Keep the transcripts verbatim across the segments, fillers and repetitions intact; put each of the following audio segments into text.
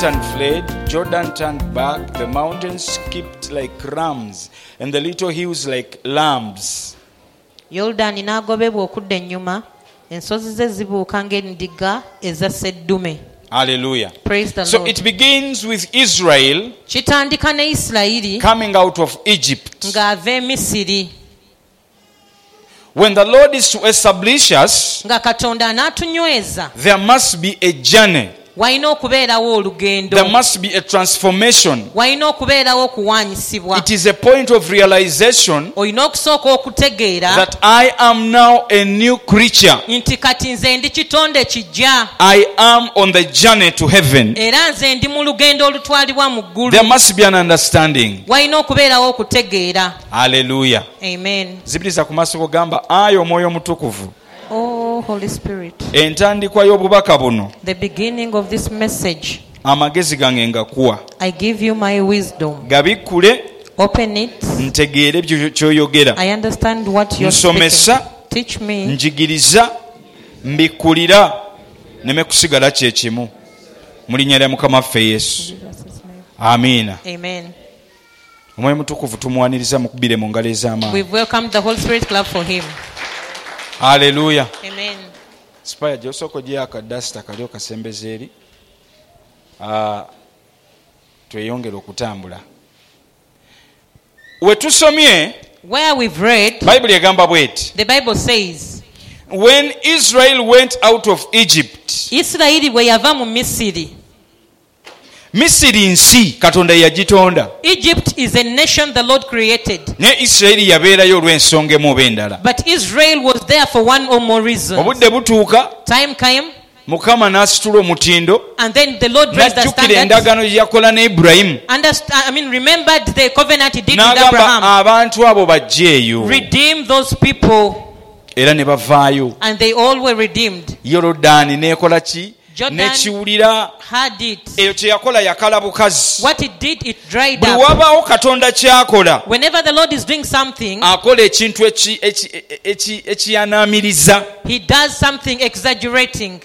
Satan fled, Jordan turned back, the mountains skipped like rams, and the little hills like lambs. Yordani n'agobebwa okudda ennyuma, ensozi ze zibuuka ng'endiga eza sseddume. Hallelujah. Praise the So Lord. it begins with Israel Kitandika ne Isirayiri coming out of Egypt. ng'ava e Misiri. When the Lord is to establish us, Nga Katonda anaatunyweza, there must be a journey. walina okubeerawo olugendo. There must be a transformation. Walina okubeerawo okuwaanyisibwa. It is a point of realization Olina okusooka okutegeera that I am now a new creature. nti kati nze ndi kitonde kijja. I am on the journey to heaven. Era nze ndi mu lugendo olutwalibwa mu ggulu. There must be an understanding. Walina okubeerawo okutegeera. Hallelujah. Amen. Zibiriza ku maaso kugamba ayi omwoyo mutukuvu. Oh, Holy Spirit. Entandikwa y'obubaka buno The beginning of this message, amagezi gange ngakuwa. I give you my wisdom. Gabikkule Open it. ntegeere ebyo ky'oyogera. I understand what you're Nsomesa, speaking. Teach me. njigiriza, mbikkulira, neme kusigala kye kimu. Mu linnya lya Mukama waffe Yesu. Amiina. Amen. Omwoyo mutukuvu tumuwaniriza mukubire mu ngalo ez'amaanyi. We've welcomed the Holy Spirit. Clap for him. Hallelujah. Amen. Spaya gy'osooka gye akadasita kali okasembeza eri. Ah, tweyongere okutambula. We tusomye, Where we've read, Bayibuli egamba bw'eti. the Bible says, When Israel went out of Egypt, Isirayiri bwe yava mu Misiri. Misiri nsi Katonda yagitonda. Egypt is a nation the Lord created. Ne Isirayiri yabeerayo olw'ensonga emu oba endala. But Israel was there for one or more reasons. Obudde butuuka, Time came, Mukama n'asitula omutindo, and then the Lord raised the n'ajjukira standard. endagaano gye yakola ne Ibulayimu. Understand, I mean, remembered the covenant he did with N'agamba Abraham. abantu abo bajjeeyo. Redeem those people, Era ne bavaayo. and they all were redeemed. Yorodaani n'ekola ki? Jordan N'ekiwulira. had it. Eyo kye yakola yakala bukazi. What it did, it dried Buli up. wabaawo Katonda ky'akola, Whenever the Lord is doing something, akola ekintu eki- eki- eki- ekiyanaamiriza. he does something exaggerating.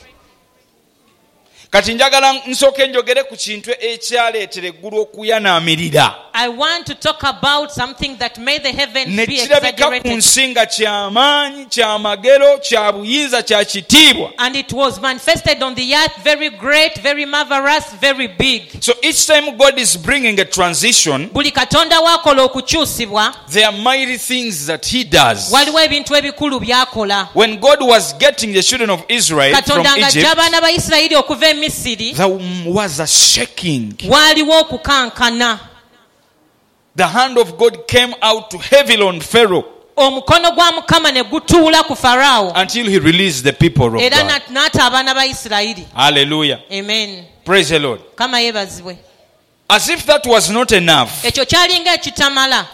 Kati njagala nsooke njogere ku kintu ekyaleetera eggulu okuyanaamirira. I want to talk about something that made the heavens Ne be kirabika ku exaggerated. nsi nga ky'amaanyi, ky'amagero, kya buyinza, kya kitiibwa. And it was manifested on the earth, very great, very marvelous, very big. So each time God is bringing a transition, Buli Katonda wakola okukyusibwa, there are mighty things that he does. waliwo ebintu ebikulu byakola. When God was getting the children of Israel from Katonda ng'ajja Egypt, abaana ba Isirayiri okuva e Misiri, there was a shaking. waaliwo okukankana. The hand of God came out to heavily on Pharaoh Omukono gwa Mukama ne gutuula ku Faraawo, until he released the people of era God. nat- n'ata abaana ba Isirayiri. Hallelujah. Amen. Praise the Lord. Kama yeebazibwe. As if that was not enough, Ekyo kyalinga ekitamala.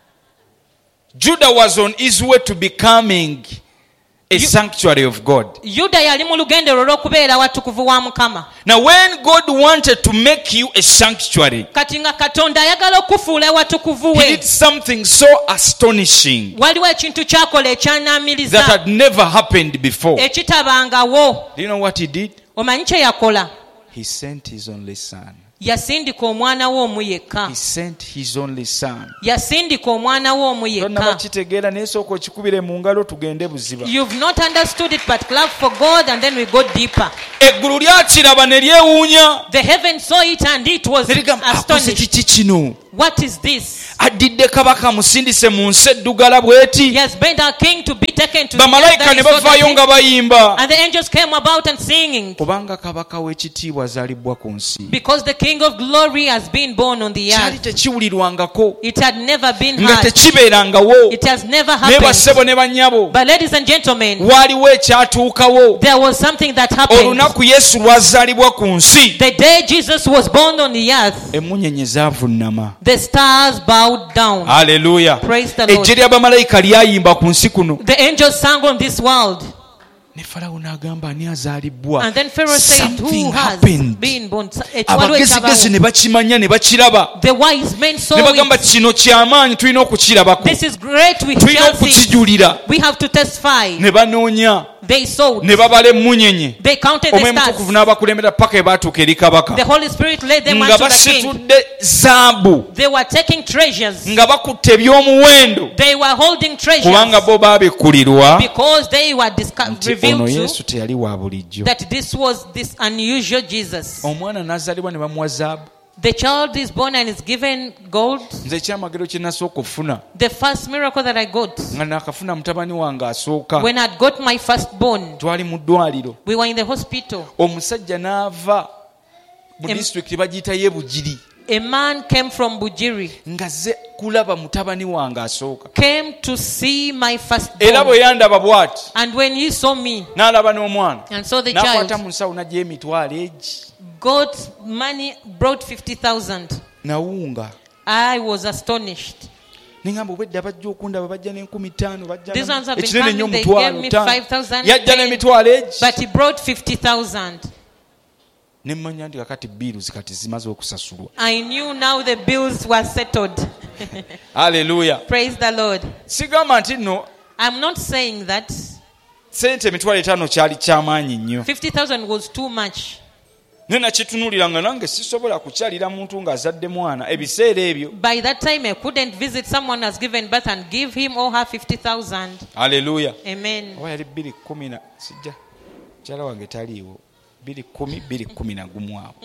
Judah was on his way to becoming a sanctuary of God. Yuda yali mu lugendo lwe lw'okubeera watukuvu wa Mukama. Now when God wanted to make you a sanctuary, Kati nga Katonda ayagala okufuula watukuvu he we, did something so astonishing waliwo ekintu kyakola that ekyanaamiriza had never happened before. ekitabangawo. Do you know what he did? Omanyi kye yakola? He sent his only son. Yasindika omwana we omu yekka. He sent his only son. Yasindika omwana we omu Tonna yekka. bakitegeera naye sooka okikubire mu ngalo tugende buziba. You've not understood it, but clap for God and then we go deeper. Eggulu lyakiraba ne lyewuunya. The heaven saw it and it was Ne ligamba, akoze astonished. kiki kino? What is this? Addidde kabaka musindise mu nsi eddugala bw'eti. He has been our king to be taken to the earth Bamalayika that ne is so bavaayo dirty. nga bayimba. And the angels came about and singing. Kubanga kabaka w'ekitiibwa azaalibwa ku nsi. Because the King of glory has been born on the Kyali earth. tekiwulirwangako. It had never been Nga heard. tekibeerangawo. It has never Naye bassebo happened. ne bannyabo. But ladies and gentlemen, Waaliwo ekyatuukawo. there was something that happened. Olunaku Yesu lwazaalibwa ku nsi. The day Jesus was born on the earth, Emmunyeenye zaavunnama. the stars bowed down. Hallelujah. Praise the Lord. Ejje ly'abamalayika lyayimba ku nsi kuno. The angels sang on this world. Ne Falawo n'agamba ani azaalibwa. And then Pharaoh said, Something who has happened. been born? Abagezigezi ne bakimanya ne bakiraba. The wise men saw Ne bagamba it. kino kyamaanyi tulina okukirabako. This is great. We Tulina shall see. okukijulira. We have to testify. Ne banoonya. They sowed. ne babala emmunyenye They counted the omwemutukuvu stars. n'abakulembera paka ebatuuka eri kabaka The Holy Spirit led them nga unto the king. basitudde zaabu They were taking treasures. nga bakutte ebyomuwendo They were holding kubanga treasures bo baabikulirwa because they were disco- nti ono revealed yesu to teyali wa bulijjo. that this was this unusual Jesus. Omwana n'azaalibwa ne bamuwa zaabu. The child is born and is given gold. Nze ekyamagero kye nasooka okufuna The first miracle that I got, nga nakafuna mutabani wange asooka, when I got my firstborn, twali mu ddwaliro, we were in the hospital. omusajja n'ava mu Em- disitulikiti bagiyita ye Bugiri A man came from Bujiri, ng'azze kulaba mutabani wange asooka, came to see my era firstborn. bwe yandaba bw'ati And when he saw me n'alaba n'omwana and saw the n'akwata child, mu nsawo n'aggyayo emitwalo egi got money, brought fifty thousand. nawunga. I was astonished. Ningamba obwedda bajja okundaba bajja n'enkumi ttaano These ones have been ekinene nnyo coming, they omutwalo gave me ttaano. five thousand. Yajja n'emitwalo egi But he brought fifty thousand. ne mmanya nti kakati biiruzi kati zimaze okusasulwa. I knew now the bills were settled. Haleluya. Praise the Lord. Sigamba nti nno I'm not saying that sente emitwalo etaano kyali kyamaanyi nnyo, fifty thousand was too much. naye nakitunuulira nga nange sisobola kukyalira muntu ng'azadde mwana ebiseera ebyo. By that time, I couldn't visit someone who has given birth and give him or her fifty thousand. Haleluya. Amen. oba yali bbiri kumi na sijja mukyala wange taliiwo bbiri kumi bbiri kumi na gumu awo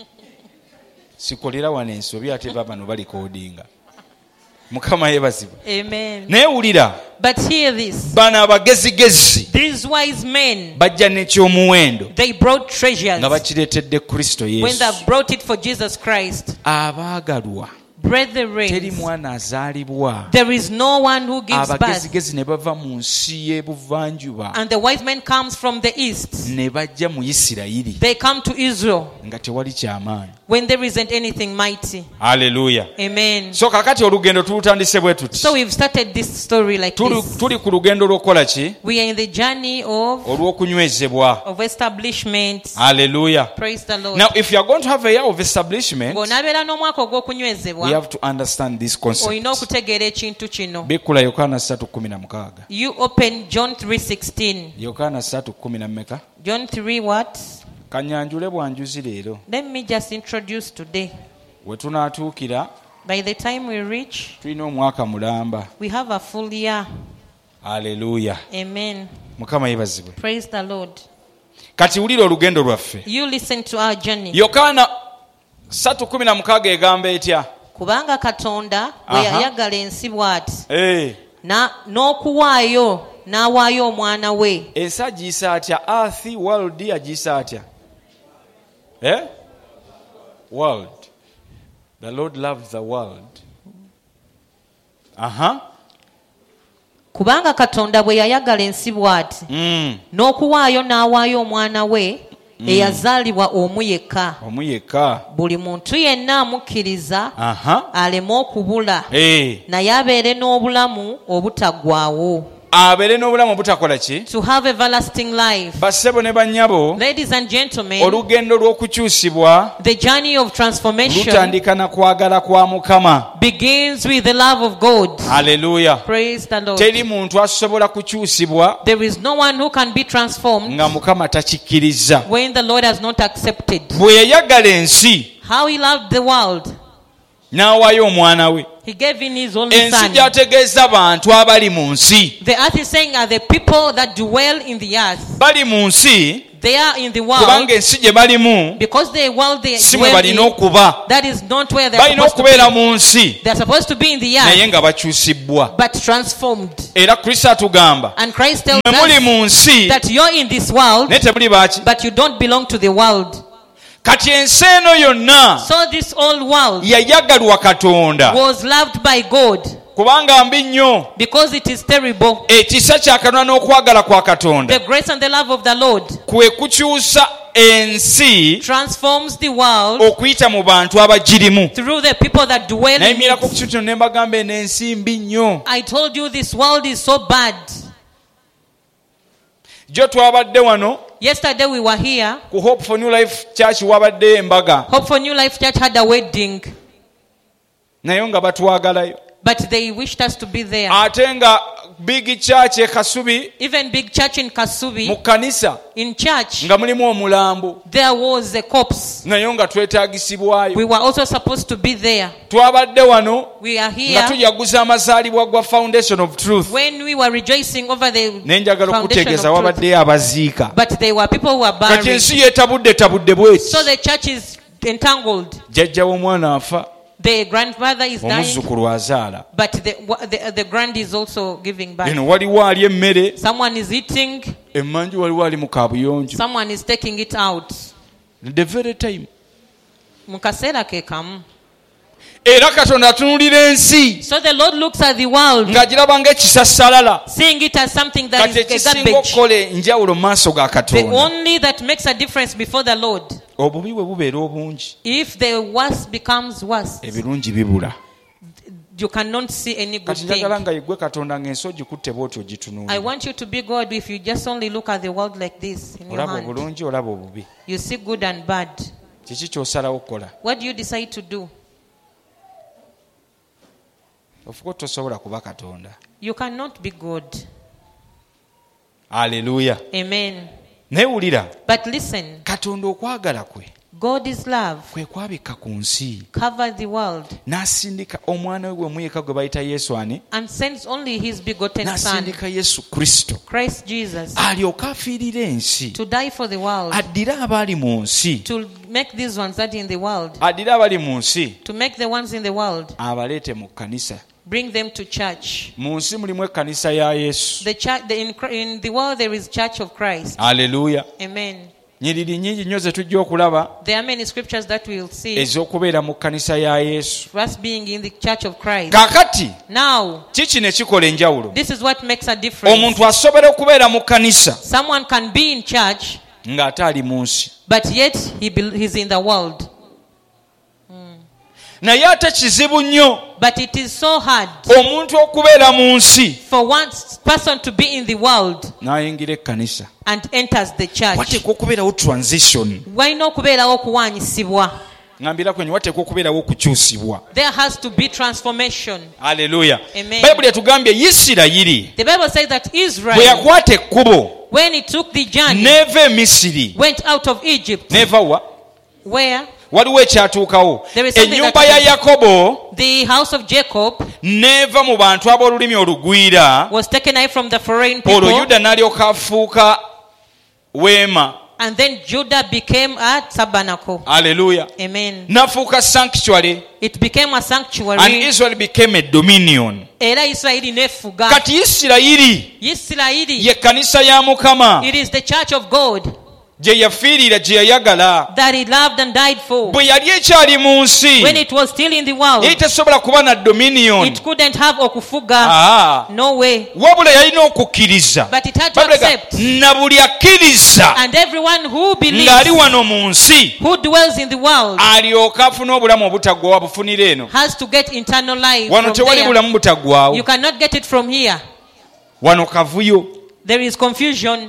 sikolera wano ensobi ate babano balikoodinga. Mukama yeebazibwa. Amen. Naye wulira, But hear this. bano abagezigezi These wise men, bajja n'ekyomuwendo they brought treasures nga bakireetedde Kristo when Yesu. they brought it for Jesus Christ. Abaagalwa, teri Brethren, mwana azaalibwa. there is no one who gives birth. Abagezigezi ne bava mu nsi y'ebuvanjuba And the wise man comes from the east. ne bajja mu Isirayiri They come to Israel nga tewali kyamaanyi. when there isn't anything mighty. Haleluya. Amen. So kakati olugendo tulutandise bwe tuti. So we've started this story like Tuli, this. tuli ku lugendo lw'okukola ki? We are in the journey of, Olw'okunywezebwa. of establishment. Haleluya. Praise the Lord. Now if you are going to have a year of establishment, Ng'onaabeera n'omwaka we ogw'okunywezebwa, have to understand this concept. olina okutegeera ekintu kino. Bikula Yokaana three sixteen. You open John three sixteen. Yokaana three ten na mmeka? John three what? Kanyanjule bwanjuzi leero. Let me just introduce today. We tunaatuukira By the time we reach, tulina omwaka mulamba. we have a full year. Haleluya. Amen. Mukama yeebazibwe. Praise the Lord. Kati wulira olugendo lwaffe. You listen to our journey. Yokaana three sixteen egamba etya? Kubanga Katonda bwe Aha. yayagala ensi bw'ati, Eh, na n'okuwaayo n'awaayo omwana we. ensi agiyisa atya? Earth, world agiyisa atya? Eh? World. The Lord loves the world. Aha. Kubanga Katonda bwe yayagala ensi bw'ati, Mm. n'okuwaayo n'awaayo omwana we eyazaalibwa omu yekka, Omu yekka. buli muntu yenna amukkiriza Aha. aleme okubula, Eh. naye abeere n'obulamu obutaggwaawo. Abeere n'obulamu obutakola ki? To have everlasting life. Bassebo ne bannyabo, Ladies and gentlemen, olugendo lw'okukyusibwa the journey of transformation lutandika na kwagala kwa Mukama. begins with the love of God. Haleluya. Praise the Lord. Teri muntu asobola kukyusibwa There is no one who can be transformed nga Mukama takikkiriza. when the Lord has not accepted. Bwe yayagala ensi How he loved the world, n'awaayo omwana we. he gave in his only Ensi son. gy'ategeeza bantu abali mu nsi. The earth is saying are the people that dwell in the earth. Bali mu nsi They are in the world kubanga ensi gye balimu because the world they si mwe dwell balina in, okuba. that is not where they are Balina supposed to okubeera be. mu nsi They are supposed to be in the naye earth, nga bakyusibbwa. but transformed. Era Kristo atugamba And Christ tells mwe muli us mu nsi that you're in this world, naye temuli baaki. but you don't belong to the world. Kati ensi eno yonna So this old world yayagalwa Katonda was loved by God kubanga mbi nnyo. because it is terrible. Ekisa kya Katonda n'okwagala kwa Katonda The grace and the love of the Lord kwe kukyusa ensi transforms the world okuyita mu bantu abagirimu. through the people that dwell in Nayimirako ku it. kintu kino ne mbagamba eno ensi mbi nnyo. I told you this world is so bad. Jo twabadde wano Yesterday we were here. ku Hope for New Life Church wabaddeyo embaga Hope for New Life Church had a wedding, naye nga batwagalayo but they wished us to be there. ate nga big church e Kasubi, even big church in mu Kasubi, kanisa in church, nga mulimu omulambo there was a corpse. naye nga twetaagisibwayo. We were also supposed to be there. Twabadde wano We are nga here tujaguza amazaalibwa gwa Foundation of Truth. when we were rejoicing over the naye njagala foundation okutegeeza of truth. wabaddeyo abaziika. But there were people who were kati buried. ensi yeetabudde tabudde bweti. So the church is entangled. jjajja w'omwana afa, The grandmother is dying, omuzzukulu azaala. but the, the, the grand is also giving birth. eno waliwo ali emmere, Someone is eating, emmanju waliwo ali mu kaabuyonjo. someone is taking it out. the very time. Mu kaseera ke kamu. era Katonda atunuulira ensi So the Lord looks at the world, ng'agiraba ng'ekisassalala. seeing it as something that kati is a ekisinga garbage. okukola enjawulo mu maaso ga The Katonda, only that makes a difference before the Lord. obubi bwe bubeera obungi, If the worst becomes worse, ebirungi bibula. you cannot see any good kati njagala thing. nga yeggwe Katonda ng'ensi ogikutte bw'oti I ogitunuulira. want you to be God if you just only look at the world like this in your olaba hand. obulungi olaba obubi. You see good and bad. kiki ky'osalawo okukola? What do you decide to do? ofuka tosobola kuba Katonda. You cannot be God. Aleluya. Amen. naye wulira, But listen, Katonda okwagala kwe God is love. kwe kwabikka ku nsi, Cover the world n'asindika omwana we gwe muyeka gwe bayita Yesu ani, and sends only his begotten Son, n'asindika Yesu Kristo Christ Jesus, alyoke afiirira ensi, to die for the world, addire abali mu nsi, to make these ones that are in the world, addire abali mu nsi to make the ones in the world, abaleete mu kkanisa. bring them to church. Mu nsi mulimu ekkanisa ya Yesu. The church, the, in, in the world there is Church of Christ. Aleluya. Amen. nyiriri nnyingi nnyo ze tujja okulaba There are many scriptures that we'll see. ez'okubeera mu kkanisa ya Yesu. Us being in the Church of Christ. kaakati Now, kiki ne kikola enjawulo? this is what makes a difference. omuntu asobola okubeera mu kkanisa Someone can be in church, ng'ate ali mu nsi, but yet he be, he's in the world. naye ate kizibu nnyo But it is so hard omuntu okubeera mu nsi for one person to be in the world n'ayingira ekkanisa. and enters the church. wateekwa okubeerawo transition. Walina okubeerawo okuwaanyisibwa. ngambira kwenye wateekwa okubeerawo okukyusibwa. There has to be transformation. Aleluya. Amen. bayibuli etugambye Isirayiri The Bible says that bwe Israel, yakwata ekkubo when he took the journey, neeva e Misiri, went out of Egypt, neeva wa where waliwo ekyatuukawo. There is something ennyumba that ya happens. Yakobo the house of Jacob neeva mu bantu ab'olulimi olugwira, was taken away from the foreign olwo people, Yuda n'alyoka afuuka weema. and then Judah became a tabernacle. Aleluya. Amen. n'afuuka sanctuary, It became a and sanctuary. Israel became a dominion. Era Isirayiri nefuga. kati Isirayiri Isirayiri, ye kkanisa ya Mukama it is the church of God gye yafiirira, gye yayagala that he loved and died for. bwe yali ekyali mu nsi. When it was still in the world, yali tesobola kuba na dominion. it couldn't have okufuga. Ah, No way. wabula yalina okukkiriza. But it had to Bayibuli ega, accept. na buli akkiriza And everyone who believes, ng'ali wano mu nsi who dwells in the world, alyoke afune obulamu obutaggwawo abufunira eno. has to get eternal life wano from tewali there. bulamu butaggwawo. You cannot get it from here. wano kavuyo. There is confusion.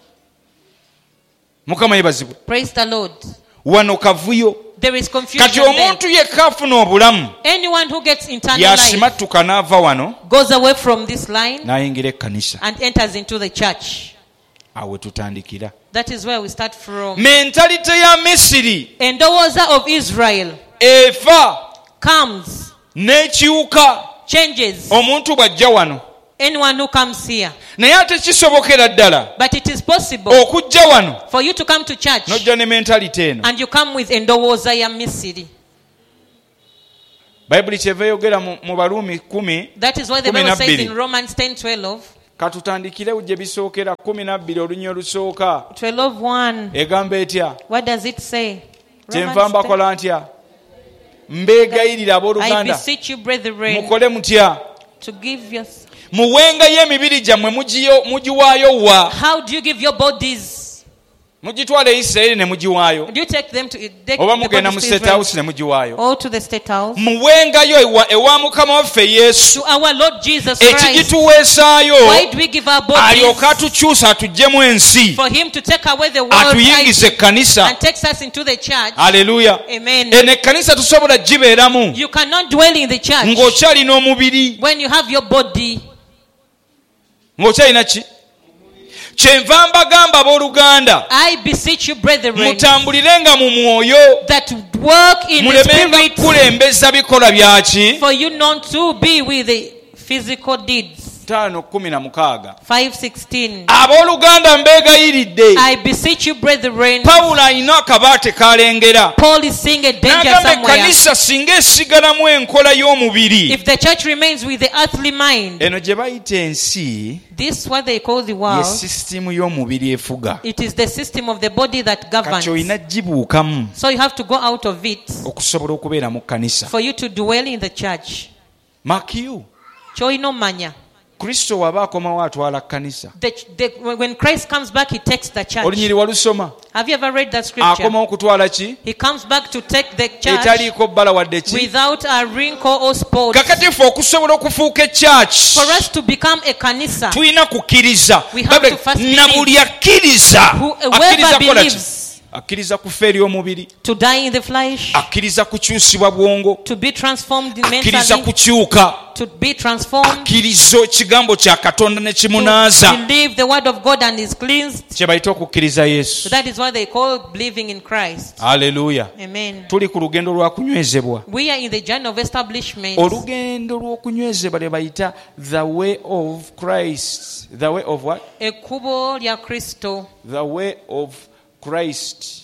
Mukama yebazibwe. Praise the Lord. wano kavuyo. There is confusion kati there. omuntu yekka afuna obulamu Anyone who gets eternal life yasimattuka n'ava wano goes away from this line n'ayingira ekkanisa. and enters into the church. awo we tutandikira. That is where we start from. mentalite ya Misiri Endowooza of Israel efa comes, n'ekiwuka changes. omuntu bw'ajja wano. Anyone who comes here. naye ate kisobokera ddala But it is possible okujja wano for you to come to church n'ojja ne mentalite eno. and you come with endowooza ya Misiri. bayibuli kyeva eyogera mu mu Baruumi kumi. That is why the Kumi Bible na says bbiri. in Romans ten twelve, katutandikirewo gye bisookera kumi na bbiri olunya olusooka twelve one. egamba etya? What does it say? kyenva Romans ten. mbakola ntya? mbeegayirira I abooluganda beseech you, brethren, mukole mutya? to give your... muwengayo emibiri gyammwe mugiyo- mugiwaayo wa? How do you give your bodies? mugitwala e Isirayiri ne mugiwaayo, Do you take them to take oba the mugenda mu bodies to state Israel house ne mugiwaayo. or to the state house? muwengayo ewa, ewa mukama waffe Yesu, To our Lord Jesus Christ. ekigituweesaayo Why do we give our alyoke bodies? atukyusa atuggyemu ensi, For him to take away the world atuyingize ekkanisa. and takes us into the church. Aleluya. Amen. eno ekkanisa tusobola gibeeramu You cannot dwell in the church ng'okyalina omubiri. when you have your body. ng'okyalina ki? Kyenva mbagamba abooluganda, I beseech you, brethren, mutambulirenga mu mwoyo, that work in the mulemenga spirit, kukulembeza bikola byaki. for you not to be with the physical deeds. tano kumi na mukaaga. five sixteen. Abooluganda mbeegayiridde, I beseech you, brethren. Pawulo alina akabaate kalengera. Paul is seeing a danger N'agamba somewhere. ekkanisa singa esigalamu enkola y'omubiri. If the church remains with the earthly mind, Eno gye bayita ensi this what they call the ye world. sisitimu y'omubiri efuga. It is the system of the body that governs. Kati olina gibuukamu So you have to go out of it okusobola okubeera mu kkanisa. for you to dwell in the church. Makiyu, Choino manya. Kristo waba akomawo atwala kkanisa. The, the, when Christ comes back, he takes the church. Olunyiri walusoma? Have you ever read that scripture? Akomawo kutwala ki? He comes back to take the church Etaliiko bbala wadde ki? without a wrinkle or spot. Kakati ffe okusobola okufuuka ekyaki, For us to become a kanisa, tulina kukkiriza. We have to first believe. Na buli akkiriza, Whoever akkiriza kola ki? believes Akkiriza kufa eri omubiri, to die in the flesh, akkiriza kukyusibwa bwongo, to be transformed akkiriza mentally, kukyuka, to be transformed, akkiriza ekigambo kya Katonda ne to kimunaaza. believe the word of God and is cleansed. Kye bayita okukkiriza Yesu. So that is what they call believing in Christ. Haleluya. Amen. Tuli ku lugendo lwa kunywezebwa. We are in the journey of establishment. Olugendo lw'okunywezebwa lye bayita the way of Christ. The way of what? Ekkubo lya Kristo. The way of Christ.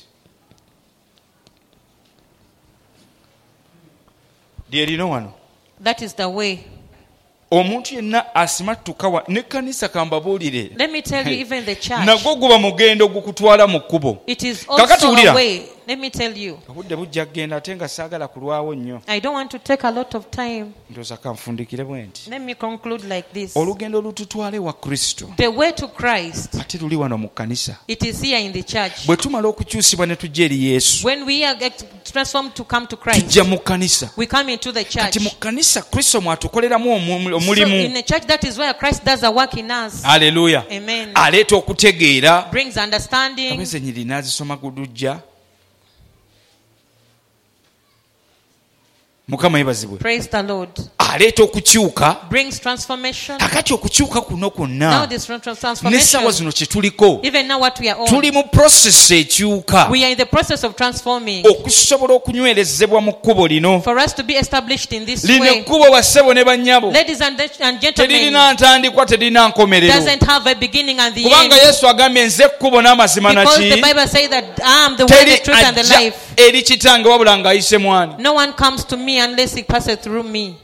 Lye lino wano. That is the way. Omuntu yenna asimattuka wa n'ekkanisa kambabuulire. Let me tell you, even the church, Nagwo guba mugendo gukutwala mu kkubo. it is Kakati also wulira. a way. Let me tell you, Obudde bujja kgenda ate nga saagala kulwawo nnyo. I don't want to take a lot of time. Ndowooza kanfundikire bwe nti. Let me conclude like this. Olugendo olututwala ewa Kristo The way to Christ, ate luli wano mu kkanisa. it is here in the church. Bwe tumala okukyusibwa ne tujja eri Yesu, When we are get transformed to come to Christ, tujja mu kkanisa. we come into the church. Kati mu kkanisa Kristo mwatukoleramu omu- So omulimu. in the church, that is where Christ does a work in us. Haleluya. Amen. Aleeta okutegeera. Brings understanding. Abeze nyiri n'azisoma gudujja. Mukama yebazibwe. Praise the Lord. Aleeta okukyuka. Brings transformation. Kakati okukyuka kuno Now kwonna this trans- n'essaawa transformation, zino kye tuliko even now what we are on, tuli mu process ekyuka we are in the process of transforming. okusobola okunywerezebwa mu kkubo lino. For us to be established in this Lino way, ekkubo bassebo ne bannyabo ladies and, and gentlemen, teririna ntandikwa teririna nkomerero, doesn't have a beginning and the kubanga end. Yesu agambye nze ekkubo n'amazima Because the naki Bible says that I am the way, teri the truth, and the ajja life. eri kitange wabula ng'ayise mwani. No one comes to me unless he passes through me.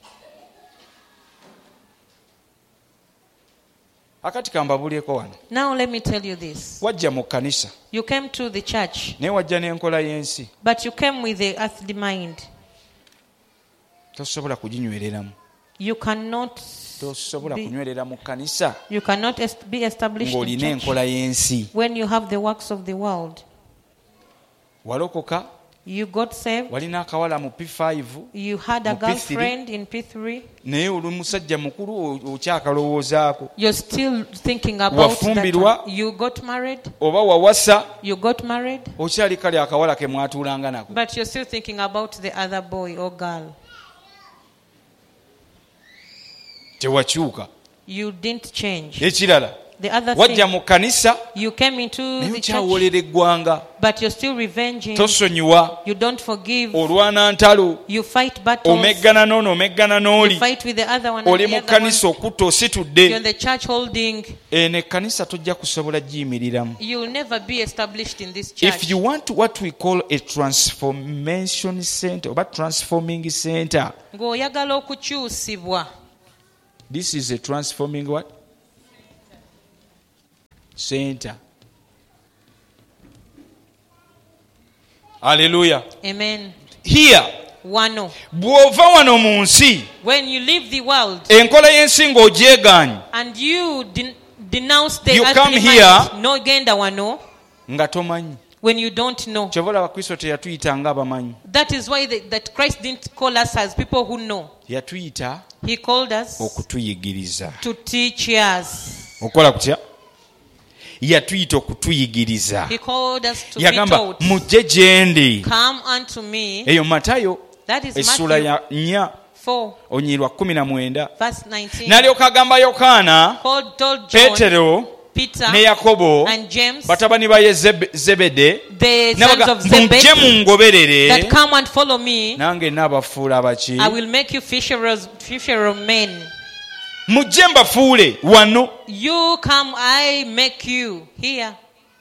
Akati kambabulyeko wano, Now let me tell you this. wajja mu kkanisa You came to the church, naye wajja n'enkola y'ensi, but you came with the earthly mind. tosobola kuginywereramu. You cannot Tosobola be, kunywerera mu kkanisa you cannot est- be established in ng'olina church enkola y'ensi. when you have the works of the world. Walokoka, You got saved. walina akawala mu P five, You had a Mu P three. girlfriend in P three. naye oli musajja mukulu o- okyakalowoozaako. You're still thinking about Wafumbirwa. that. You got married. Oba wawasa, You got married. okyali kale akawala ke mwatuulanga nako. But you're still thinking about the other boy or girl. Tewakyuka. You didn't change. Ekirala, The other wajja thing, mu kkanisa you came into naye the church, okyawoolera eggwanga. but you're still revenging. Tosonyiwa, You don't forgive. olwana ntalo, You fight battles. omeggana n'ono omeggana You n'oli, fight with the other one. oli And mu the other one. kkanisa okutta You're in ositudde. the church holding. Eno ekkanisa tojja kusobola giyimiriramu. You'll never be established in this church. If you want what we call a transformation center oba transforming center, Ng'oyagala okukyusibwa. this is a transforming what? Center. Hallelujah. Amen. Here, Wano. bw'ova wano mu nsi, When you leave the world enkola y'ensi ng'ogyegaanye and you den- denounce the You earthly come mind, here- no genda wano, nga tomanyi. when you don't know. Kyova olaba Kristo teyatuyita ng'abamanyi. That is why the, that Christ didn't call us as people who know. Yatuyita He called us okutuyigiriza. to teach us. Okola kutya? Yatuyita okutuyigiriza. He called us to be Yagamba taught. mujje gye ndi. Come unto me. Eyo Matayo That is essula Matthew ya nnya four, onyirwa kumi na mwenda verse nineteen. n'alyoka agamba Yokaana, Called, told John, Peetero Peter, ne Yakobo and James, batabani ba Yezebe- Zebede the sons n'abaga of mujje Zebedee, mungoberere that come and follow me. nange naabafuula abaki I will make you fisherers, fisher of men. mujje mbafuule wano. You come, I make you here.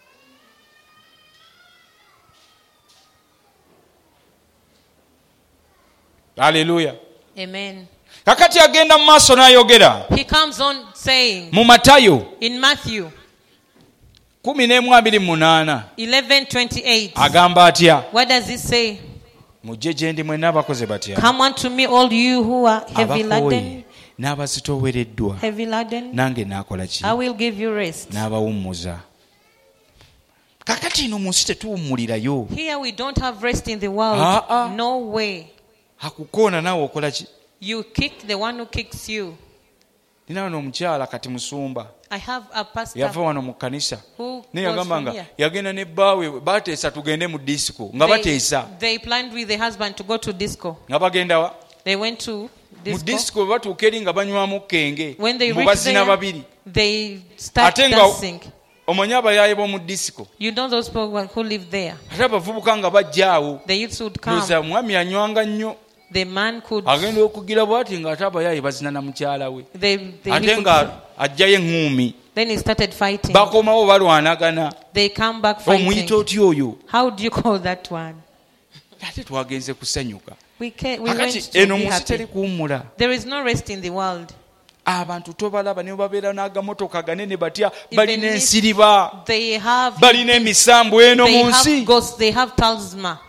Haleluya. Amen. Kakati agenda mu maaso n'ayogera He comes on saying mu Matayo in Matthew kumi n'emu abiri mu munaana eleven twenty-eight. agamba atya? What does it say? Mujje gye ndi mwenna abakoze batya? Come unto me, all you who are heavy laden, Abakooye n'abazitoowereddwa, heavy laden. nange naakola ki? I will give you rest. N'abawummuza. Kakati ino mu nsi tetuwummulirayo. Here we don't have rest in the world. Ah, ah. No way. Akukoona naawe okola ki? You kick the one who kicks you. Nina wano omukyala kati musumba I have a pastor yava wano mu kkanisa who naye goes yagamba from nga here. yagenda ne bbaawe bateesa tugende mu disiko nga They, bateesa they planned with the husband to go to disco. nga bagenda wa They went to mu disco. disiko bwe batuuka eri nga banywamu kenge When they mu reach bazina there, babiri they start ate nga dancing. omanyi abayaaye b'omu disiko You know those people who live there. ate abavubuka nga bajja awo The youths would come. loza mwami anywanga nnyo The man could. agenda okugira bwati ng'ate abayaaye bazina na mukyala we They, they, he ate could nga ajjayo eŋŋuumi then he started fighting. bakomawo balwanagana They come back omuyita fighting. otya oyo How do you call that one? ate twagenze kusanyuka We, can, we went akati to eno be mu nsi teri happy. kuwummula. There is no rest in the world. Abantu tobalaba ne babeera n'agamotoka ganene batya Even balina if ensiriba They have, balina emisambu eno they mu nsi have ghosts, they have talisman.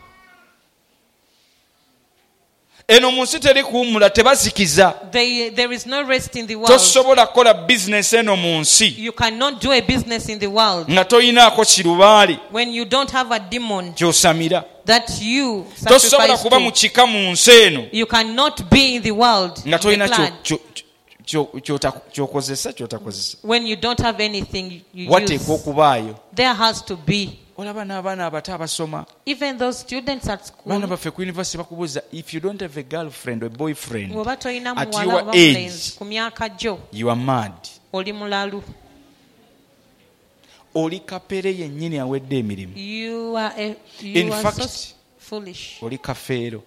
eno mu nsi teri kuwummula tebazikiza They, there is no rest in the world. tosobola kukola bizinesi eno mu nsi You cannot do a business in the world nga toyinaako kirubaali when you don't have a demon kyosamira that you tosobola sacrifice kuba mu to. kika mu nsi eno You cannot be in the world nga the tolina clan, kyo- kyo- kyo- kyota- kyokozesa kyotakozesa when you don't have anything you wateekwa use. okubaayo. There has to be. olaba n'abaana abato abasoma Even those students at baana school, baffe ku university bakubuuza if you don't have a girlfriend or boyfriend bw'oba tolina at muwala your oba age, mulenzi ku myaka gyo you are mad. oli mulalu. Oli kapere yennyini awedde emirimu. You are, a, In you are fact, so foolish. Oli kafeero.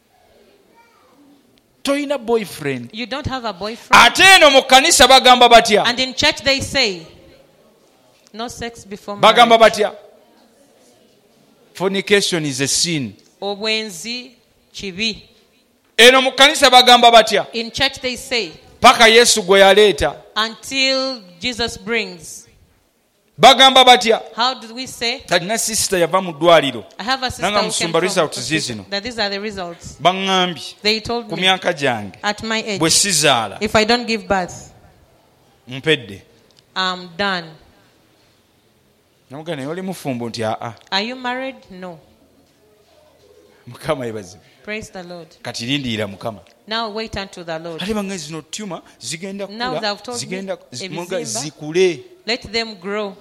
Toyina boyfriend. You don't have a boyfriend. Ate eno mu kkanisa bagamba batya? And in church they say, no sex before Bagamba marriage. batya? Fornication is a sin. Obwenzi kibi. Eno mu kkanisa bagamba batya? In church they say, Paka Yesu gwe yaleeta. until Jesus brings. Bagamba batya? How do we say? Talina sister yava mu ddwaliro. I have a sister Nanga who came musumba from results zizino. that these are the results. Baŋŋambye They told ku me myaka gyange at my age, bwe sizaala if I don't give birth, mpedde. I'm done. Namugamba naye oli mufumbo nti aa Are you married? No. Mukama yebazibu. Praise the Lord. Kati lindiira Mukama. Now wait unto the Lord. Ate bange zino tuma zigenda Now kula they've told me, zigenda ebizimba. zikule Let them grow.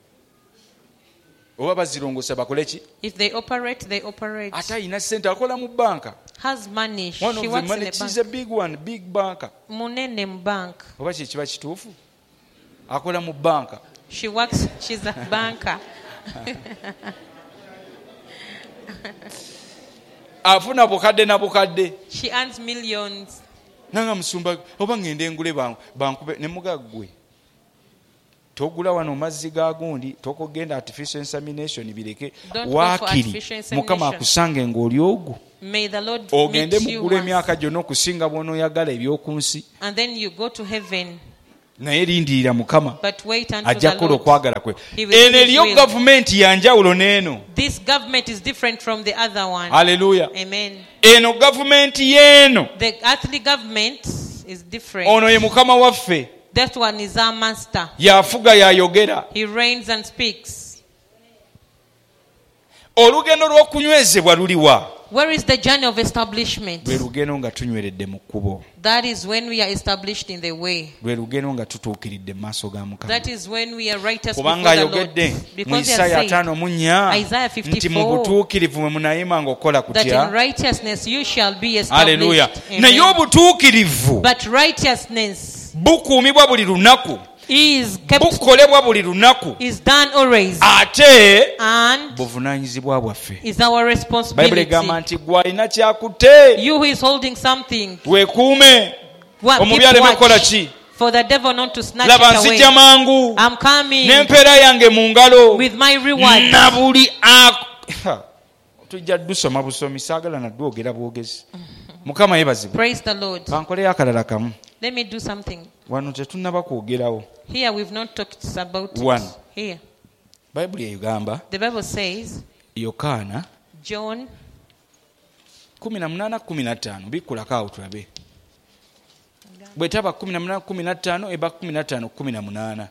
oba bazirongosa bakole ki? If they operate, they operate. Ate ayina ssente akola mu banka. Has money. One She of the works in money a is a bank. big one, big banka. Munene mu bank. Oba kye kiba kituufu? Akola mu banka. She works, she's a banker. Afuna bukadde na bukadde. She earns millions. Nanga musumba oba ngende ngule banku bankube ne mugaggwe. Togula wano mazzi ga gundi tokogenda artificial insemination bireke Don't go for waakiri artificial insemination. Mukama akusange ng'oli ogwo. May the Lord Ogende meet you mugula once. emyaka gyonna okusinga bw'onooyagala eby'okunsi. And then you go to heaven. Naye lindirira Mukama But wait until ajja the kukola Lord. okwagala kwe. He will do Eno his eriyo will. gavumenti ya njawulo n'eno. This government is different from the other one. Haleluya. Amen. Eno gavumenti y'eno. The earthly government is different. Ono ye Mukama waffe. That one is our master. Yafuga yayogera. He reigns and speaks. Olugendo lw'okunywezebwa luliwa. Where is the journey of establishment? lwe lugendo nga tunyweredde mu kkubo, That is when we are established in the way. lwe lugendo nga tutuukiridde mu maaso ga Mukama. That is when we are righteous Kubanga before the ayogedde Lord. mu Because he Isaaya has said ttaano mu nnya Isaiah nti mu fifty-four butuukirivu mwe munayima ng'okola that in kutya. righteousness you shall be Haleluya. established. Naye Amen. obutuukirivu But righteousness bukuumibwa buli lunaku, is kept, bukolebwa buli lunaku, is done always, ate and buvunaanyizibwa bwaffe. is our Bayibuli responsibility. egamba nti gwe alina kyakutte You who is holding something, weekuume, what, omubi keep aleme kukola watch ki. for the devil not to snatch Laba it nzijja away. mangu I'm coming n'empeera yange mu ngalo with my reward. na buli ak- tujja dusoma busomi, saagala nadwogera bwogezi. Mukama yeebazibwe. Praise the Lord. Kankoleyo akalala kamu. Let me do something. Wano tetunnaba kwogerawo. Here we've not talked about One. it. Here. Bayibuli egamba The Bible says, Yokaana John kumi na munaana kumi na ttaano bikkulako awo tulabe. Bwe taba kumi na munaana kumi na ttaano eba kumi na ttaano kumi na munaana.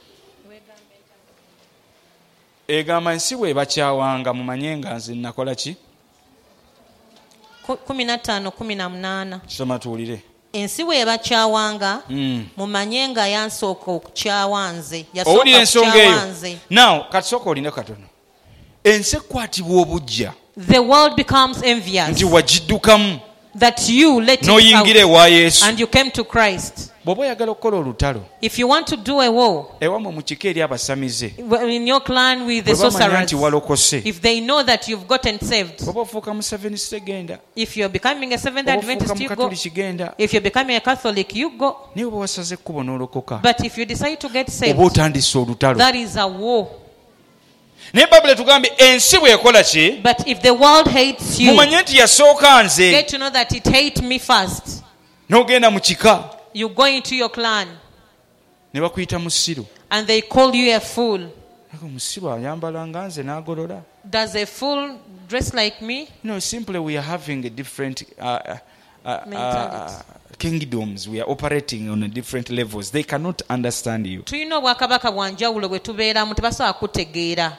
Egamba ensi bw'ebakyawanga mumanye nga nze nakola ki? ku- kumi na ttaano kumi na munaana. Soma tuwulire. Ensi bw'ebakyawanga Mm. mumanye nga yansooka okukyawa nze. Owulira Yasooka ensonga kukyawa eyo. nze. Now kati sooka oline katono. Ensi ekwatibwa obujja The world becomes envious nti wagiddukamu that you let it n'oyingira out ewa Yesu. and you came to Christ. Bw'oba oyagala okukola olutalo If you want to do a war ewamwe mu kika eri abasamize, in your clan with the bwe bamanya sorcerers, nti walokose, if they know that you've gotten saved, bw'oba ofuuka mu Seventh Day genda, if you're becoming a Seventh bw'oba ofuuka Adventist, mu you go. Katoliki genda, If you're becoming a Catholic, you go. naye bwe wasaze ekkubo n'olokoka But if you decide to get saved, oba otandise olutalo. that is a war. Naye Bayibuli etugambye ensi bw'ekola ki? But if the world hates you, Mumanye nti yasooka nze. get to know that it hates me first. N'ogenda mu kika You go into your clan ne bakuyita musiru. and they call you a fool. Naye omusiru ayambala nga nze n'agolola. Does a fool dress like me? You know, simply we are having a different uh, uh, uh, Mentality. uh, kingdoms. We are operating on a different levels. They cannot understand you. Tulina obwakabaka bwa njawulo bwe tubeeramu tebasobola kutegeera.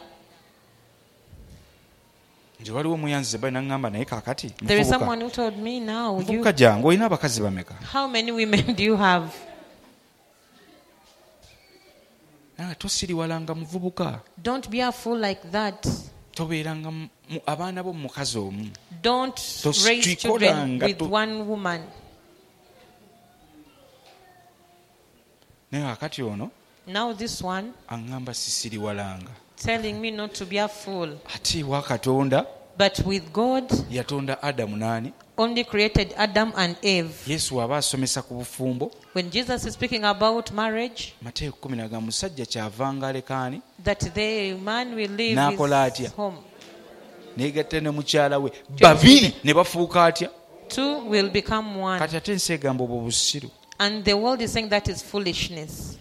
Nti waliwo muyanzize bali naŋŋamba naye kaakati There is muvubuka. someone who told me now, you, Muvubuka jangu olina abakazi bameka? how many women do you have? Naye tosiriwalanga muvubuka. Don't be a fool like that. Tobeeranga mu- mu- abaana bo mu mukazi omu. Don't Tos- raise children tuikolanga with tu- one woman. Naye kakati ono Now this one aŋŋamba sisiriwalanga. telling me not to be a fool. Ate ewa Katonda But with God, yatonda Adamu n'ani? only created Adam and Eve. Yesu aba asomesa ku bufumbo. When Jesus is speaking about marriage, Mateeka kumi na ga musajja kyavanga alekaani that the man will leave N'akola his atya? home. neegatta ne mukyala we babiri ne bafuuka atya? Two will become one. Kati ate ensi egamba obwo busiru. And the world is saying that is foolishness.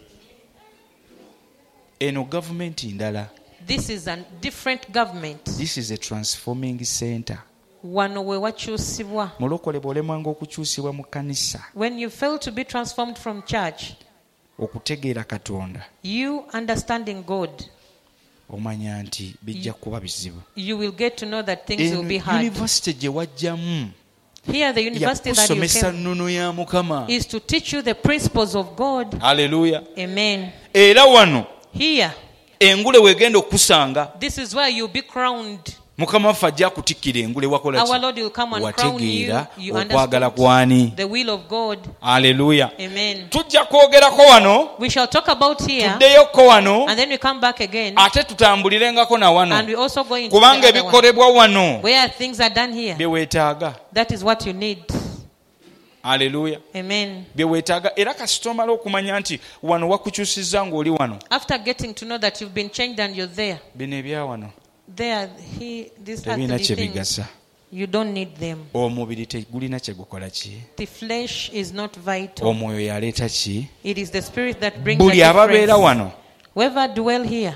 Eno gavumenti ndala. This is a different government. This is a transforming center. Wano we wakyusibwa. Mulokole bw'olemwanga okukyusibwa mu kkanisa When you fail to be transformed from church, okutegeera Katonda, you understanding God, omanya nti bijja kuba bizibu. you will get to know that things will Eno be hard. yunivasite gye wajjamu Here, the university that you yakusomesa came nnono ya Mukama. is to teach you the principles of God. Haleluya. Amen. Era wano Here, engule weegenda okusanga this is where you'll be crowned. Mukama waffe ajja kutikkira engule wakola Our ki? Lord will come and crown you. Wategeera You okwagala understand kwani. the will of God. Haleluya. Amen. Tujja kwogerako wano, We shall talk about here, tuddeyoko wano, and then we come back again, ate tutambulirengako na and wano. we also go into Kubanga the other one, ebikolebwa wano where things are done here. bye weetaaga. That is what you need. Haleluya. Amen. Bye weetaaga. Era kasita omala okumanya nti wano wakukyusizza ng'oli wano. After getting to know that you've been changed and you're there, Bino ebya wano there, he, these tebirina earthly kye things, bigasa. you don't need them. Omubiri tegulina kye gukola ki? The flesh is not vital. Omwoyo yaleeta ki? It is the spirit that brings the Buli ababeera difference. wano Whoever dwell here,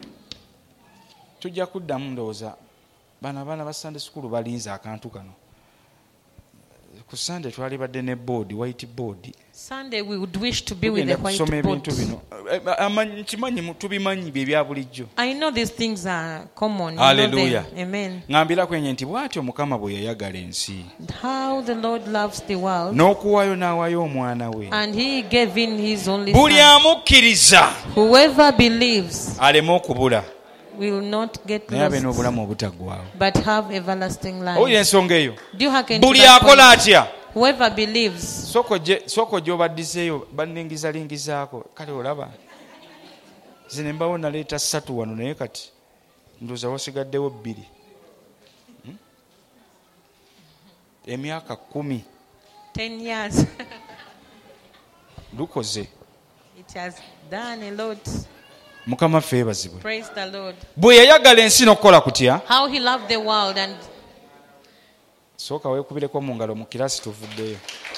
tujja kuddamu ndowooza bano abaana ba Sunday school balinze akantu kano ku Sunday twalibadde ne board white board. Sunday we would wish to be with the white kusoma board. ebintu bino amanyi kimanyi tubimanyi bye bya bulijjo. I know these things are common. Hallelujah. Amen. Ngambira kwenye nti bw'atyo Mukama bwe yayagala ensi. How the Lord loves the world. N'okuwaayo n'awaayo omwana we. And he gave in his only Buli son. amukkiriza. Whoever believes aleme okubula. will not get naye abe lost, n'obulamu obutaggwaawo. but have everlasting life. Owulira ensonga eyo. Do you hearken to Buli that akola point? atya. Whoever believes. Soko gy'obaddiseeyo banningizalingizaako kale olaba zine mbawo naleeta ssatu wano naye kati ndowooza wasigaddewo bbiri. Hmm? Emyaka kumi Ten years. lukoze. It has done a lot. Mukama ffe yeebazibwe. Praise the Lord. Bwe yayagala ensi n'okukola kutya. How he loved the world. And sooka weekubireko mu ngalo mu kiraasi tuvuddeyo.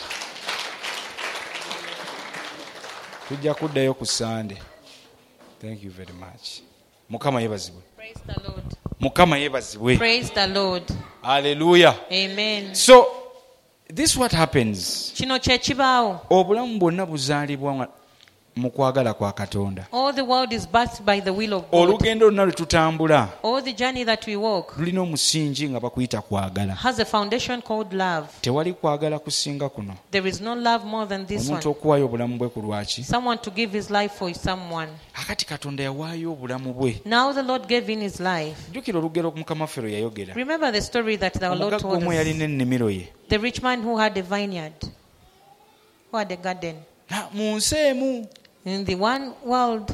Tujja kuddayo ku Sunday. Thank you very much. Mukama yeebazibwe. praise the Lord. Mukama yeebazibwe. Praise the Lord. Hallelujah. Amen. So this what happens. Kino kye kibaawo. Obulamu bwonna buzaalibwa mu kwagala kwa Katonda. All the world is birthed by the will of God. Olugendo lonna lwe tutambula All the journey that we walk lulina omusingi nga bakuyita kwagala. has a foundation called love. Tewali kwagala kusinga kuno. There is no love more than this Omuntu one. okuwaayo obulamu bwe ku lwaki. Someone to give his life for someone. Akati Katonda yawaayo obulamu bwe. Now the Lord gave in his life. Jjukira olugero Mukama ffe lwe yayogera. Remember the story that the Lord Omugagga told omu us. yalina ennimiro ye. The rich man who had a vineyard, who had a garden. Na mu nsi emu. In the one world,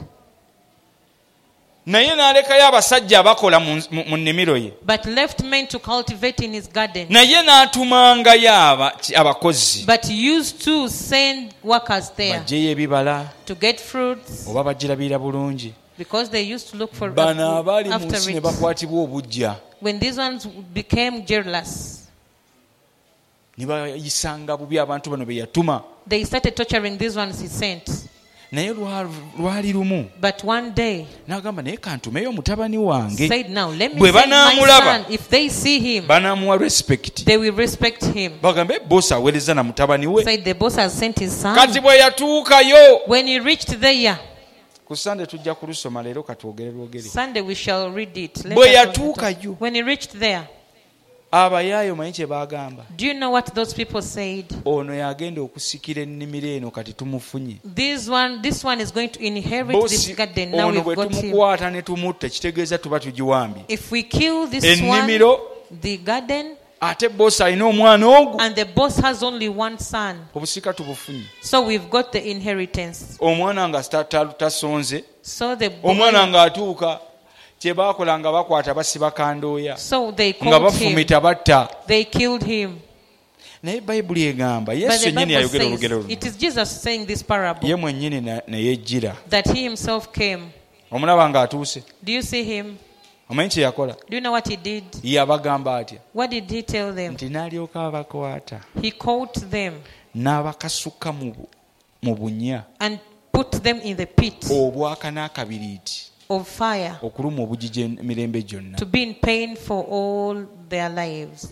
naye n'alekayo abasajja abakola mu mu nnimiro ye. but left men to cultivate in his garden. Naye n'atumangayo aba- abakozi. But he used to send workers there Baggyeyo ebibala to get fruits oba bagirabira bulungi. because they used to look for Bano abaali mu after nsi ne it. bakwatibwa obujja. When these ones became jealous, Ne bayisanga bubi abantu bano be yatuma. they started torturing these ones he sent. Naye lwa- lwali lumu But one day n'agamba naye kantumeyo mutabani wange. said, now let me Bwe send my banaamulaba. son. If they see him, Banaamuwa respect. they will respect him. Bagambe bosi aweereza na mutabani we. Said the boss has sent his son. Kati bwe yatuukayo. When he reached there, Ku Sunday tujja kulusoma leero katwogere lwogere. Sunday we shall read it. Let Bwe us not talk. yatuukayo. When he reached there, Abayaayo manyi kye baagamba. do you know what those people said? Ono yagenda okusikira ennimiro eno kati tumufunye. This one, this one is going to inherit this Bosi garden. Now ono we've bwe got him. tumukwata ne tumutta kitegeeza tuba tugiwambye. If we kill this Ennimiro. one, the garden, Ate bosi alina omwana ogwo. and the boss has only one son, Obusika tubufunye. so we've got the inheritance. Omwana nga ta- ta- tasonze. So the boy, Omwana ng'atuuka kye baakola nga bakwata basiba kandooya. so they Nga called him. bafumita batta. They killed him. Naye Bayibuli egamba But Yesu the yennyini Bible yayogera olugero says, luno. it is Jesus saying this parable, Ye mwennyini na- ne yejjira. that he himself came. Omulaba ng'atuuse. Do you see him? Omanyi kye yakola? Do you know what he did? Yabagamba atya? What did he tell them? Nti n'alyoka abakwata. He caught them N'abakasuka mu bu- mu bunya and put them in the pit obwaka n'akabiriiti of fire okuluma obugigi emirembe gyonna. to be in pain for all their lives.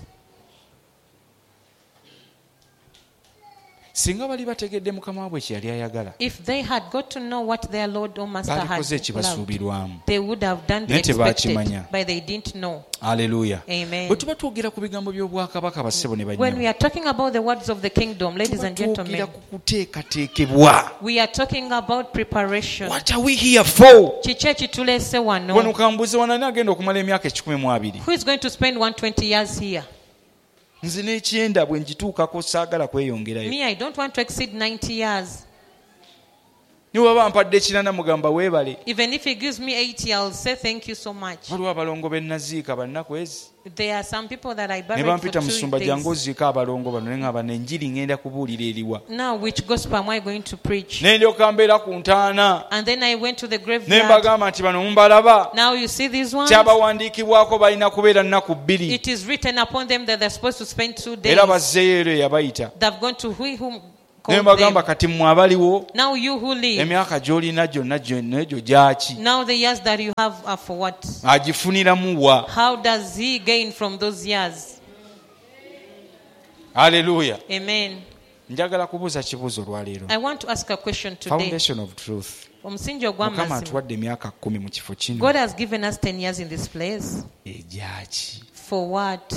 Singa bali bategedde Mukama waabwe kye yali ayagala, If they had got to know what their Lord or Master had balikoze loved, ekibasuubirwamu. they would have done the Naye expected, tebakimanya. but they didn't know. Aleluya. Amen. Bwe tuba twogera ku bigambo by'obwakabaka bassebo ne When we bannyabo, are talking about the words of the kingdom, ladies tuba and twogera gentlemen, ku kuteekateekebwa. we are talking about preparation. What are we here for? Kiki ekituleese Wano wano? kambuze wanani agenda okumala emyaka ekikumi mu abiri. Who is going to spend one hundred twenty years here? Nze n'ekyenda bwe ngituukako saagala kweyongerayo. Me, I don't want to exceed ninety years. Ne bw'aba mpadde ekirana mugamba weebale. Even if he gives me eighty, I'll say thank you so much. Waliwo abalongo be naziika bannaku ezi. There are some people that I Ne buried for bampita two musumba jangu days. oziika abalongo bano ne ngamba n'enjiri ngenda kubuulira eriwa. Now, which gospel am I going to preach? Ne ndyoka mbeera ku ntaana. And then I went to the Ne graveyard. mbagamba nti bano mumbalaba. Now you see these ones? Kyabawandiikibwako balina kubeera nnaku bbiri. It is written upon them that they're supposed to spend two days. Era bazzeeyo ero eyabayita. They've gone to who whom Ne called mbagamba them. kati mmwe abaliwo Now you who live, emyaka gy'olina gyonna gyonna egyo gyaki? now the years that you have are for what? Agifuniramu wa? How does he gain from those years? Hallelujah. Amen. Njagala kubuuza kibuuzo olwaleero. I want to ask a question today. Foundation of truth. Omusingi Mukama ogw'amazima. atuwadde emyaka kumi mu kifo kino. God has given us ten years in this place. Ejaki. For what?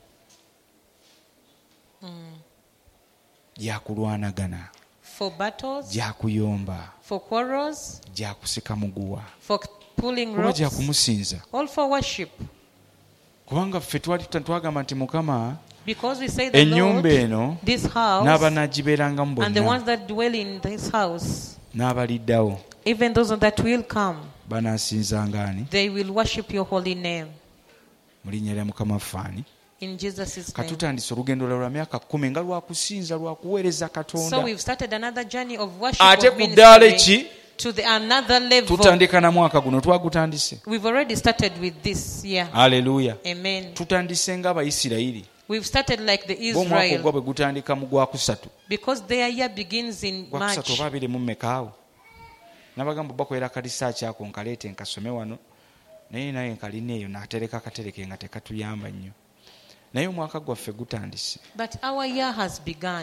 Gyakulwanagana. For battles? Gyakuyomba. For quarrels? Gyakusika muguwa. For pulling Kuba ropes? gyakumusinza. All for worship. Kubanga ffe twali twagamba nti Mukama Because we say the ennyumba Lord, eno this house, n'abanaagibeerangamu and the ones bonna that dwell in this house, n'abaliddawo even those that will come, banaasinzanga ani? they will worship your holy name. Mu linnya lya Mukama ffaani. In Jesus' name. Katutandise olugendo lwa myaka kkumi nga lwakusinza lwakuweereza So Katonda. we've started another journey of worship, Ate of ku ddaala ministry, eki to the another level. tutandika na mwaka guno twagutandise. We've already started with this year. Haleluya. Amen. Tutandise ng'Abayisirayiri. We've started like the Omwaka ogwo Israel, bwe gutandika mu gwakusatu. because their year begins in Gwakusatu March. oba abiri mu mmekaawo. Nabagamba bakolera kalisaaki ako nkaleete nkasome wano. Naye naye nkalina eyo n'atereka akatereke nga tekatuyamba nnyo. Naye omwaka gwaffe gutandise. But our year has begun.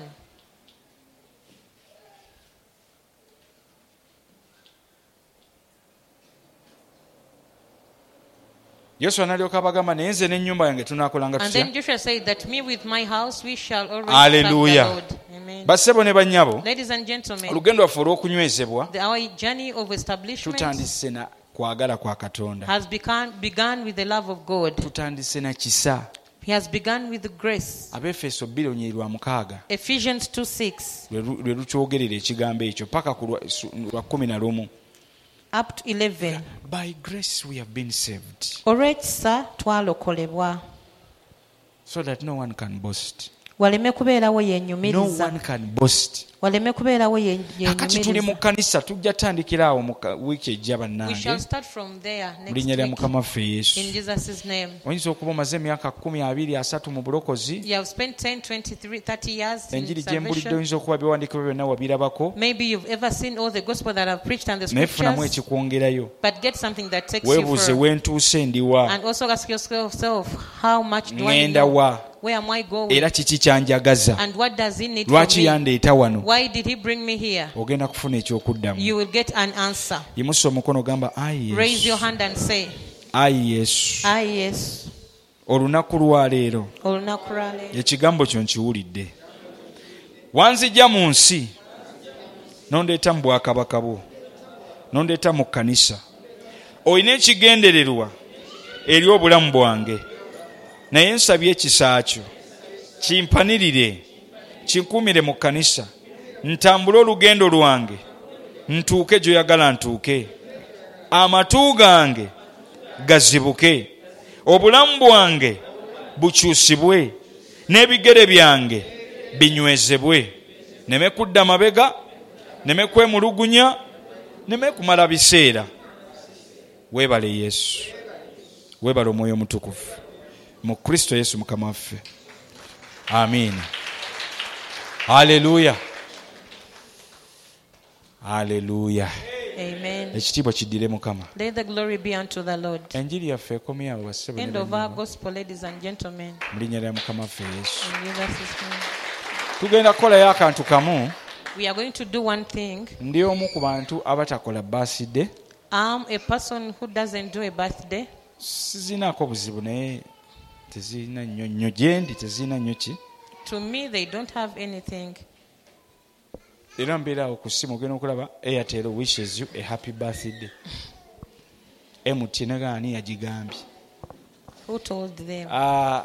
Yoswa n'alyoka abagamba naye nze n'ennyumba yange tunaakolanga And tutya? then Joshua said that me with my house we shall always Hallelujah. serve the Lord. Amen. Bassebo ne bannyabo, Ladies and gentlemen, olugendo lwaffe olw'okunywezebwa the, our journey of establishment tutandise na kwagala kwa Katonda. has begun, begun with the love of God. Tutandise na kisa. He has begun with the grace. Abefeso bbiri onyeri lwa mukaaga Ephesians two six lwe lu- lwe lukyogerera ekigambo ekyo paka ku lwa- su- lwa kumi na lumu. up to eleven. By grace we have been saved Olw'ekisa twalokolebwa so that no one can boast. waleme kubeerawo No yeenyumiriza one can boast. waleme kubeerawo ye- Kakati tuli mu yeenyumiriza. kkanisa tujja tandikira awo mu ka- wiiki ejja We shall bannange start from there mu next linnya lya week Mukama waffe Yesu. in Jesus' name. Oyinza okuba omaze emyaka kumi abiri asatu mu bulokozi. You have spent ten, twenty-three, thirty years in Enjiri gye mbulidde salvation. oyinza okuba biwandiikibwa byonna wabirabako. Maybe you've ever seen all the gospel that I've preached and the Naye funamu scriptures, ekikwongerayo. but get something that takes you Weebuuze for, weentuuse ndiwa. and also ask yourself, how much do I Ngenda know? wa. Where am I going? Era kiki kyanjagaza. And what does he need from Lwaki me? yandeeta wano? Why did he bring me here? Ogenda kufuna ekyokuddamu. You will get an answer. Yimusa omukono gamba ayi Raise your Yesu. hand and say, Ayi Yesu. ah yes, Olunaku lwa leero olunaku lwa leero. ekigambo kyo nkiwulidde. Wanzijja mu nsi nondeeta mu bwakabaka bwo, nondeeta mu kkanisa. Olina ekigendererwa eri obulamu bwange, naye nsabye ekisa kyo kimpanirire, kinkuumire mu kkanisa, ntambule olugendo lwange, ntuuke gy'oyagala ntuuke, amatu gange gazibuke, obulamu bwange bukyusibwe, n'ebigere byange binywezebwe, neme kudda mabega, neme kwemulugunya, neme kumala biseera. Weebale Yesu, weebale Omwoyo Omutukuvu mu Kristo Yesu Mukama waffe. Amiina. Haleluya. Haleluya. Amen. Ekitiibwa kiddire Mukama. Let the glory be unto the Lord. Enjiri yaffe ekomye awo bassebo ne End of our bannyabo. gospel, ladies and gentlemen. Mu linnya lya Mukama waffe Yesu. In Jesus' name. Tugenda kukolayo akantu kamu. We are going to do one thing. Ndi omu ku bantu abatakola birthday. I'm a person who doesn't do a birthday. Sizinaako buzibu naye tezirina nnyo nnyo gye ndi tezirina nnyo ki. To me, they don't have anything. Era mbeera awo ku ssimu ogenda okulaba Airtel wishes you a happy birthday. M T N gaani yagigambye. Who told them? Ah,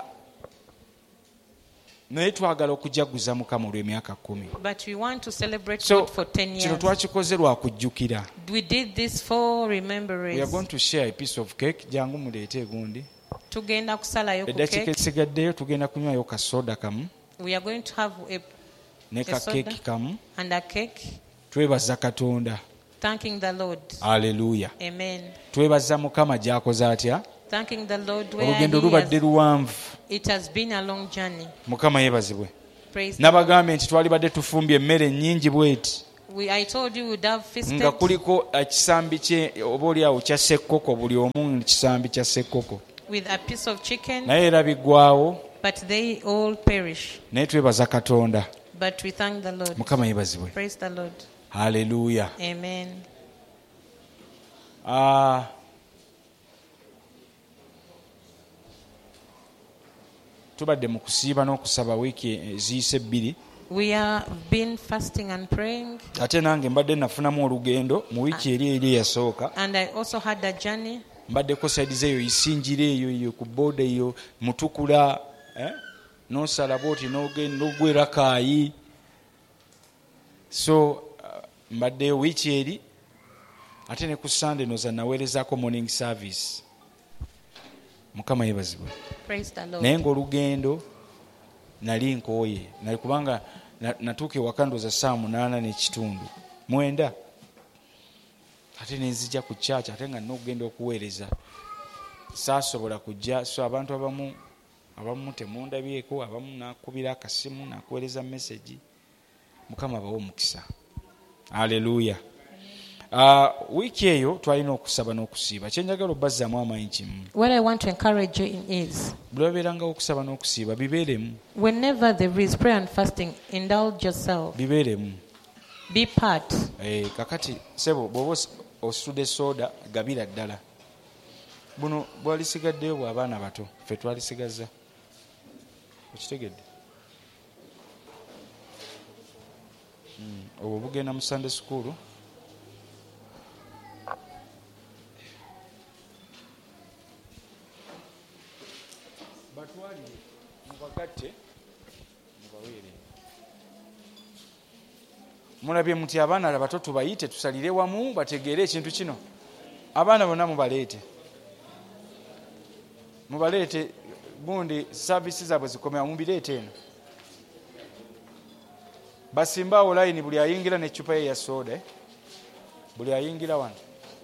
naye twagala okujaguza Mukama olw'emyaka kumi. But we want to celebrate So God for ten kino years. twakikoze lwa kujjukira. We did this for We are remembrance. going to share a piece of cake. Jangu muleete egundi. Tugenda kusalayo ku Eddakiika cake. esigaddeyo tugenda kunywayo ka soda kamu We are going to have a, ne ka A soda. keeki kamu. and a cake. Twebaza Katonda. Thanking the Lord. Haleluya. Amen. Twebaza Mukama gy'akoze atya. Thanking the Lord where Olugendo he lubadde has, luwanvu. it has been a long journey. Mukama yeebazibwe. Praise the Nabagambye nti twalibadde tufumbye emmere nnyingi bweti We, I told you we'd have feasted nga kuliko ekisambi kye oba oli awo kya ssekkoko, buli omu kisambi kya ssekkoko, with a piece of chicken, naye era biggwawo but they all perish. Naye twebaza Katonda. But we thank the Lord. Mukama yebazibwe. Praise the Lord. Hallelujah. Amen. Ah, tubadde mu kusiiba n'okusaba wiiki eziyise ebbiri. We have been fasting and praying. Ate nange mbadde nafunamu olugendo mu wiiki eri eri eyasooka. And I also had a journey. Mbaddeko saidize eyo isinjira eyo eyo ku booda eyo Mutukula, eh? N'osala bwoti n'ogenda ogwera Kaayi. So uh, mbadde wiiki eri ate ne ku Sunday noza naweerezaako morning service. Mukama yebazibwe. Praise the Lord. Naye ng'olugendo nali nkooye nali kubanga natuuka ewaka ndooza saa munaana n'ekitundu mwenda ate nenzija ku church ate nga n'okugenda okuweereza saasobola kujja. So abantu abamu abamu temundabyeko, abamu nakubira akasimu nakuweereza message. Mukama bawo omukisa. Haleluya. Uh, wiiki eyo twalina okusaba n'okusiiba. Kyenjagala obbazaamu amaanyi kimu. What I want to encourage you in is, buli wabeerangawo okusaba n'okusiiba bibeeremu. whenever there is prayer and fasting, indulge yourself. Bibeeremu. Be part. Eh, kakati sebo bw'oba ositudde soda gabira ddala. Buno bwalisigaddeyo bw'abaana bato ffe twalisigaza. Okitegedde? Mm, obwo bugenda mu Sunday school. Batwalire mubagatte mubaweere. Mulabye muti abaana abato tubayite tusalire wamu bategeere ekintu kino. Abaana bonna mubaleete. Mubaleete gundi services zaabwe zikomera mubireete eno. Basimbaawo layini buli ayingira n'eccupa ye ya soda. Buli ayingira wano.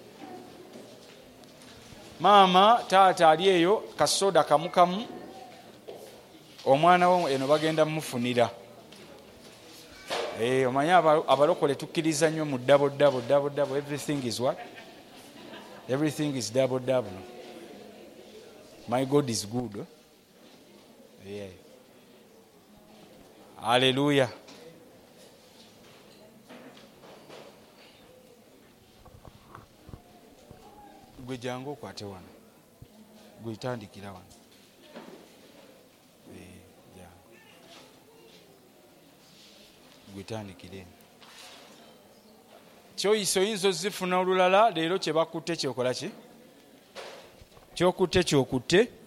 Maama taata ali eyo kasoda kamukamu. Omwana wo eno bagenda mmufunira. Eh, omanya abalokole tukkiriza nnyo mu double double double double. Everything is what? Everything is double double. My God is good. Huh? Yeah. Hallelujah. Gwe jangu okwate wano. Gwe tandikira wano. Eh, jangu. Gwe tandikire. Kyoyiso yinzo zifuna olulala leero kye bakutte kyokola ki? Kyokutte kyokutte